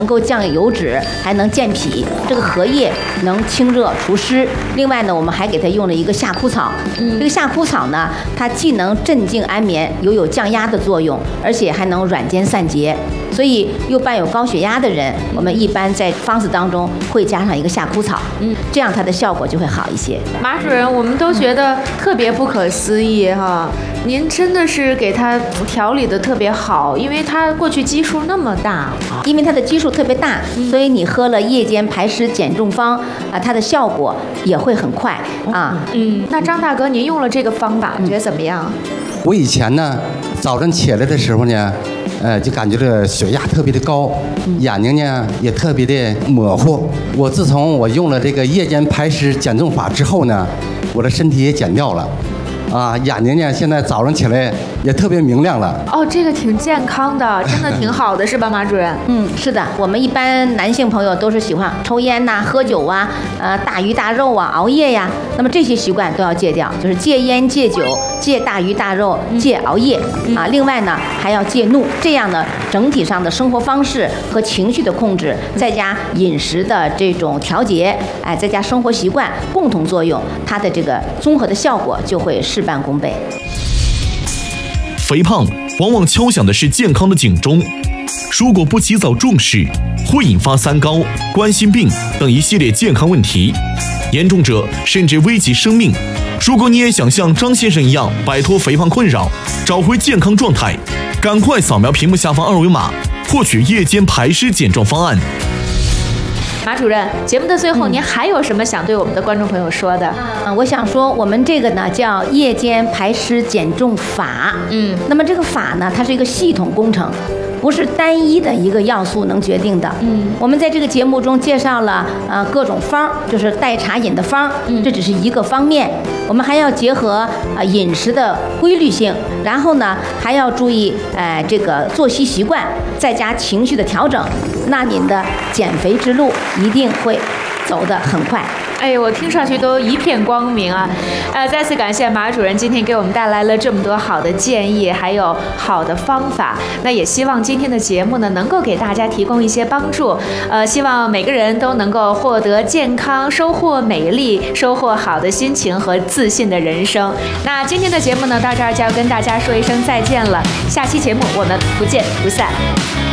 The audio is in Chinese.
能够降油脂，还能健脾。这个荷叶能清热除湿。另外呢，我们还给它用了一个夏枯草。这个夏枯草呢，它既能镇静安眠，有降压的作用，而且还能软坚散结。所以又伴有高血压的人，我们一般在方子当中会加上一个夏枯草，这样它的效果就会好一些。 马主任，我们都觉得特别不可思议哈，您真的是给它调理的特别好，因为它过去基数那么大， 因为它的基数特别大，所以你喝了夜间排湿减重方啊，它的效果也会很快啊。 那张大哥，您用了这个方法，觉得怎么样？ 我以前呢，早晨起来的时候呢，就感觉这血压特别的高，眼睛呢也特别的模糊。我自从我用了这个夜间排湿减重法之后呢，我的身体也减掉了。眼睛呢，现在早上起来也特别明亮了。 哦，这个挺健康的，真的挺好的，是吧，马主任？ 是的，我们一般男性朋友都是喜欢抽烟呐、喝酒啊、大鱼大肉啊、熬夜呀，那么这些习惯都要戒掉，就是戒烟、戒酒、戒大鱼大肉、戒熬夜啊。另外呢，还要戒怒，这样呢，整体上的生活方式和情绪的控制，再加饮食的这种调节，再加生活习惯共同作用，它的这个综合的效果就会事半功倍。 肥胖往往敲响的是健康的警钟，如果不及早重视，会引发三高、冠心病等一系列健康问题，严重者甚至危及生命。如果你也想像张先生一样摆脱肥胖困扰，找回健康状态，赶快扫描屏幕下方二维码，获取夜间排湿减重方案。 马主任，节目的最后，您还有什么想对我们的观众朋友说的？ 我想说，我们这个呢叫夜间排湿减重法。那么这个法呢，它是一个系统工程，不是单一的一个要素能决定的。我们在这个节目中介绍了各种方，就是代茶饮的方，这只是一个方面。我们还要结合饮食的规律性，然后呢还要注意这个作息习惯，再加情绪的调整，那您的减肥之路一定会走得很快。 哎，我听上去都一片光明啊！再次感谢马主任今天给我们带来了这么多好的建议，还有好的方法。那也希望今天的节目呢，能够给大家提供一些帮助。希望每个人都能够获得健康，收获美丽，收获好的心情和自信的人生。那今天的节目呢，到这儿就要跟大家说一声再见了。下期节目我们不见不散。